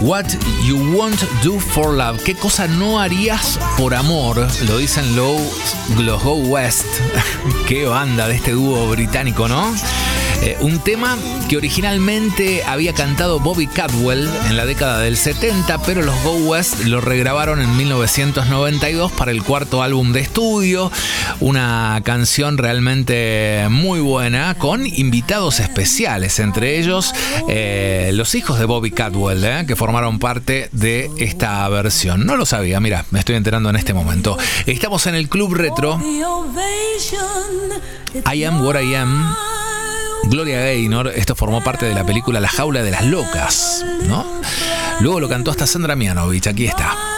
What You Won't Do For Love. ¿Qué cosa no harías por amor? Lo dicen los Go West. Qué banda de este dúo británico, ¿no? Un tema que originalmente había cantado Bobby Caldwell en la década del 70, pero los Go West lo regrabaron en 1992 para el cuarto álbum de estudio. Una canción realmente muy buena, con invitados especiales, entre ellos los hijos de Bobby Caldwell, que formaron parte de esta versión. No lo sabía, mira, me estoy enterando en este momento. Estamos en el Club Retro. I Am What I Am. Gloria Gaynor, esto formó parte de la película La Jaula de las Locas, ¿no? Luego lo cantó hasta Sandra Mianovich, aquí está.